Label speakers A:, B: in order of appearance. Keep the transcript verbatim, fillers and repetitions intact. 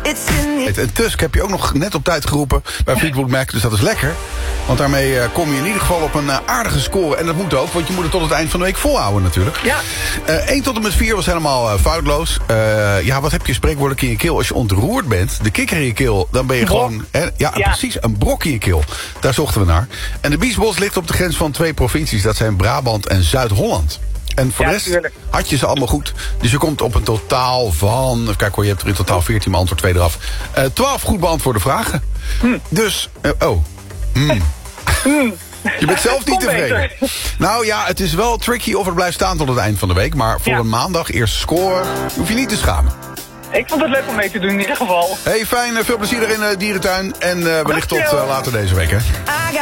A: En Tusk heb je ook nog net op tijd geroepen bij Fleetwood Mac, dus dat is lekker. Want daarmee uh, kom je in ieder geval op een uh, aardige score. En dat moet ook, want je moet het tot het eind van de week volhouden natuurlijk.
B: Ja.
A: Uh, één tot en met vier was helemaal uh, foutloos. Uh, ja, wat heb je spreekwoordelijk in je keel? Als je ontroerd bent, de kikker in je keel, dan ben je
B: Brok.
A: gewoon... Hè, ja,
B: Ja.
A: precies, een brok in je keel. Daar zochten we naar. En de Biesbos ligt op de grens van twee provincies. Dat zijn Brabant en Zuid-Holland. En voor
B: Ja,
A: de rest
B: tuurlijk.
A: had je ze allemaal goed. Dus je komt op een totaal van... Even kijken hoor, je hebt er in totaal veertien beantwoord, twee eraf. Uh, twaalf goed beantwoorde vragen.
B: Hm.
A: Dus, uh, oh. Hmm. Je bent zelf niet
B: Kom
A: tevreden.
B: beter.
A: Nou ja, het is wel tricky of het blijft staan tot het eind van de week. Maar voor
B: Ja.
A: een maandag, eerste score, hoef je niet te schamen.
B: Ik vond het leuk om mee te doen in ieder geval.
A: Hey, fijn, uh, veel plezier er in de dierentuin. En uh, wellicht tot
B: Dankjewel.
A: uh, later deze week, hè.